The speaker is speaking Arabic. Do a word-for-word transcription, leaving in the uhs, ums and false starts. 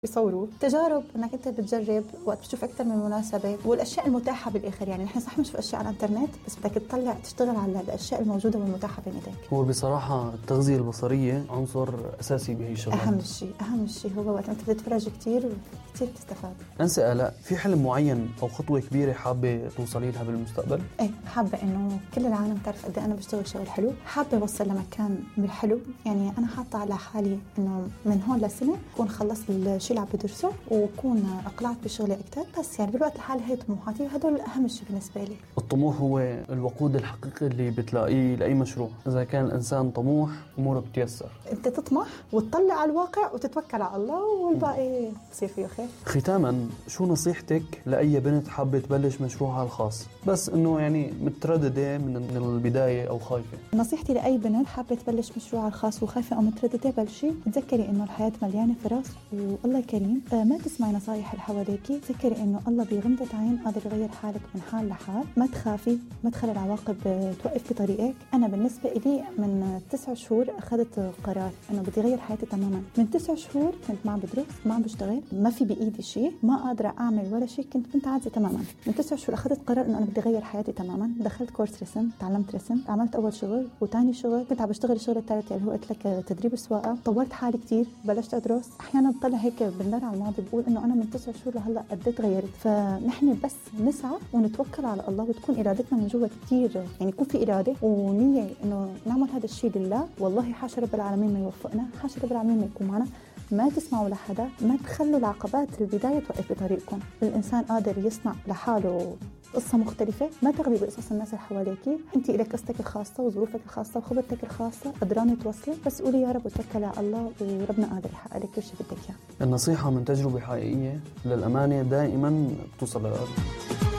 بيصوروا تجارب انك انت بتجرب وقت بتشوف اكثر من مناسبه والاشياء المتاحه بالاخر. يعني نحن صح بنشوف اشياء على الانترنت بس بدك تطلع تشتغل على الاشياء الموجوده والمتاحه بين ايديك. هو بصراحه التغذيه البصريه عنصر اساسي بهي الشغله. اهم شيء اهم شيء هو وقت انت بتتفرج كثير كثير بتستفاد. انسى آلاء، في حلم معين او خطوه كبيره حابه توصلي لها بالمستقبل؟ ايه حابه انه كل العالم تعرف قد ايه انا بشتغل شغل حلو، حابه اوصل لمكان بالحلو. يعني انا حاطه على حالي انه من هون لسنه اكون خلصت الشيء اللي عم بدرسه وكون اقلعت بشغلي اكثر. بس يعني بالوقت الحالي هي طموحاتي وهدول اهم شيء بالنسبه لي. الطموح هو الوقود الحقيقي اللي بتلاقيه لاي مشروع. اذا كان الانسان طموح اموره بتيسر. انت تطمح وتطلع على الواقع وتتوكل على الله والباقي بصير فيه خير. ختاما، شو نصيحتك لاي بنت حابه تبلش مشروعها الخاص بس انه يعني متردده من البدايه او خايفه؟ نصيحتي لاي بنت حابه تبلش مشروعها الخاص وخايفه او متردده بلشي، تذكري انه الحياه مليانه فرص والله كريم. آه ما تسمعي نصايح اللي حواليكي، تذكري انه الله بغمضة عين قادر يغير حالك من حال لحال. ما تخافي، ما تخلي العواقب توقف بطريقك. انا بالنسبه لي من تسع شهور اخذت قرار انه بدي اغير حياتي تماما. من تسع شهور كنت ما عم بدرس، ما عم بشتغل، ما في بايدي شيء، ما قادره اعمل ولا شيء، كنت بنت عاجزه تماما. من تسع شهور اخذت قرار انه انا بدي اغير حياتي تماما. دخلت كورس رسم، تعلمت رسم، عملت اول شغل وثاني شغل، كنت عم بشتغل الشغل الثالث اللي هو قلت لك تدريب السواقه. طورت حالي كثير، بلشت ادرس. احيانا بطلع هيك بندر على الماضي بقول انه انا من تسع شهور لهلا قد ايه تغيرت. فنحن بس نسعى ونتوكل على الله وتكون ارادتنا من جوا كثير، يعني يكون في اراده ونيه انه نعمل هذا الشيء لله. والله حاشا رب العالمين ما يوفقنا، حاشا رب العالمين ما يكون معنا. ما تسمعوا لحدا، ما تخلوا العقبات البدايه توقف بطريقكم. الانسان قادر يصنع لحاله قصة مختلفة. ما تغلي بقصص الناس اللي حواليكي، انت لك قصتك الخاصة وظروفك الخاصة وخبرتك الخاصة قدرانة توصلي. بس قولي يا رب وتوكلي على الله وربنا قادر يحقق لك كل شيء بدك اياه. النصيحة من تجربة حقيقية للأمانة دائما بتوصل للقلب.